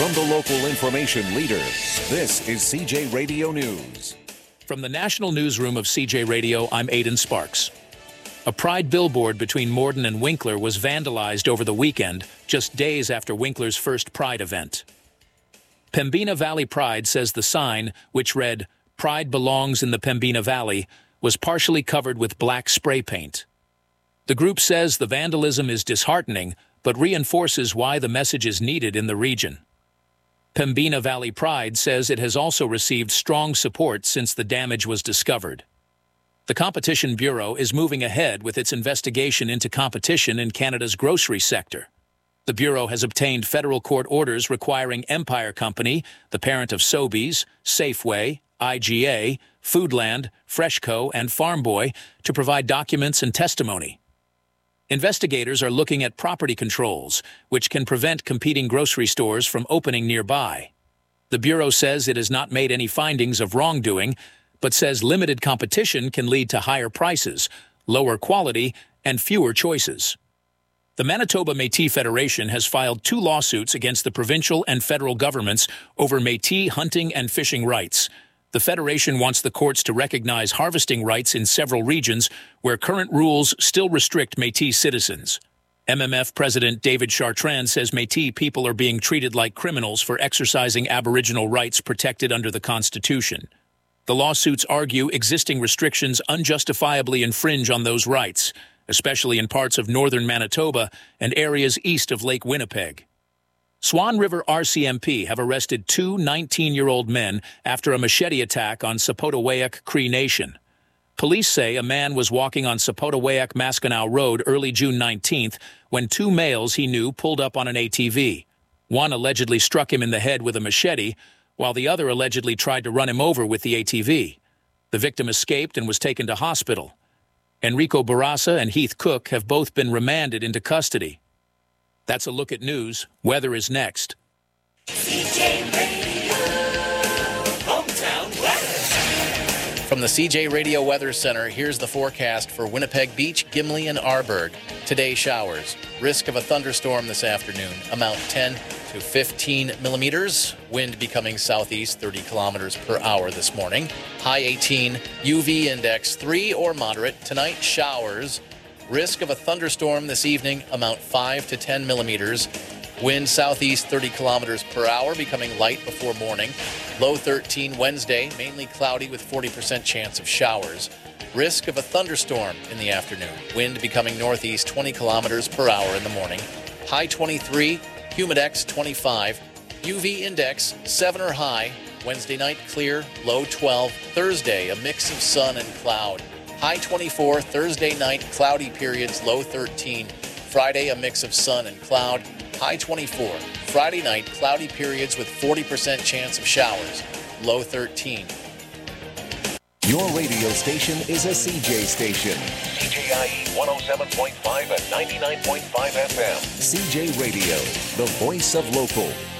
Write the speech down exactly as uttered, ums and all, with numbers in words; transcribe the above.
From the local information leader, this is C J Radio News. From the National Newsroom of C J Radio, I'm Aidan Sparks. A Pride billboard between Morden and Winkler was vandalized over the weekend, just days after Winkler's first Pride event. Pembina Valley Pride says the sign, which read, "Pride belongs in the Pembina Valley," was partially covered with black spray paint. The group says the vandalism is disheartening, but reinforces why the message is needed in the region. Pembina Valley Pride says it has also received strong support since the damage was discovered. The Competition Bureau is moving ahead with its investigation into competition in Canada's grocery sector. The Bureau has obtained federal court orders requiring Empire Company, the parent of Sobeys, Safeway, I G A, Foodland, Freshco, and Farm Boy, to provide documents and testimony. Investigators are looking at property controls, which can prevent competing grocery stores from opening nearby. The Bureau says it has not made any findings of wrongdoing, but says limited competition can lead to higher prices, lower quality, and fewer choices. The Manitoba Métis Federation has filed two lawsuits against the provincial and federal governments over Métis hunting and fishing rights. The Federation wants the courts to recognize harvesting rights in several regions where current rules still restrict Métis citizens. M M F President David Chartrand says Métis people are being treated like criminals for exercising Aboriginal rights protected under the Constitution. The lawsuits argue existing restrictions unjustifiably infringe on those rights, especially in parts of northern Manitoba and areas east of Lake Winnipeg. Swan River R C M P have arrested two nineteen-year-old men after a machete attack on Sepotaweyuk Cree Nation. Police say a man was walking on Sepotaweyuk-Maskinow Road early June nineteenth when two males he knew pulled up on an A T V. One allegedly struck him in the head with a machete, while the other allegedly tried to run him over with the A T V. The victim escaped and was taken to hospital. Enrico Barassa and Heath Cook have both been remanded into custody. That's a look at news. Weather is next. C J Radio, hometown weather. From the C J Radio Weather Center, here's the forecast for Winnipeg Beach, Gimli, and Arborg. Today, showers. Risk of a thunderstorm this afternoon. Amount ten to fifteen millimeters. Wind becoming southeast thirty kilometers per hour this morning. High eighteen. U V index three or moderate. Tonight, showers. Risk of a thunderstorm this evening, amount five to ten millimeters. Wind southeast thirty kilometers per hour, becoming light before morning. Low thirteen Wednesday, mainly cloudy with forty percent chance of showers. Risk of a thunderstorm in the afternoon. Wind becoming northeast twenty kilometers per hour in the morning. High twenty-three, humidex twenty-five. U V index seven or high. Wednesday night clear, low twelve. Thursday, a mix of sun and cloud. High twenty-four, Thursday night, cloudy periods, low thirteen. Friday, a mix of sun and cloud, high twenty-four. Friday night, cloudy periods with forty percent chance of showers, low thirteen. Your radio station is a C J station. C J I E one oh seven point five and ninety-nine point five F M. C J Radio, the voice of local.